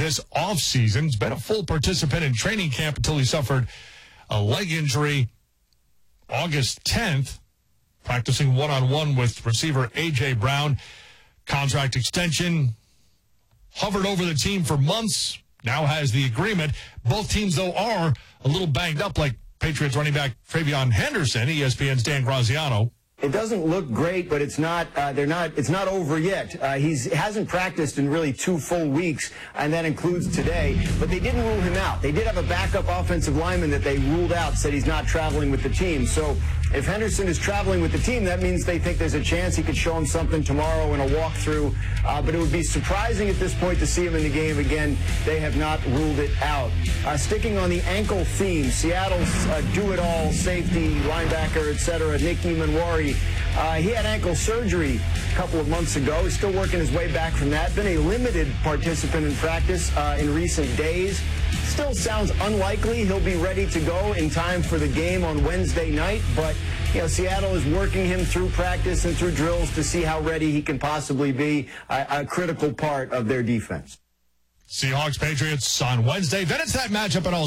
this offseason. He's been a full participant in training camp until he suffered a leg injury August 10th, practicing one-on-one with receiver A.J. Brown. Contract extension hovered over the team for months, now has the agreement. Both teams, though, are a little banged up, like Patriots running back TreVeyon Henderson, ESPN's Dan Graziano. It doesn't look great, but it's not. It's not over yet. He hasn't practiced in really 2 full weeks, and that includes today. But they didn't rule him out. They did have a backup offensive lineman that they ruled out, said he's not traveling with the team. So if Henderson is traveling with the team, that means they think there's a chance he could show him something tomorrow in a walkthrough. But it would be surprising at this point to see him in the game again. They have not ruled it out. Sticking on the ankle theme, Seattle's do-it-all safety, linebacker, etc., Nick Emanwari. He had ankle surgery a couple of months ago. He's still working his way back from that. Been a limited participant in practice in recent days. Still sounds unlikely he'll be ready to go in time for the game on Wednesday night. But, Seattle is working him through practice and through drills to see how ready he can possibly be, a critical part of their defense. Seahawks, Patriots on Wednesday. Then it's that matchup at all.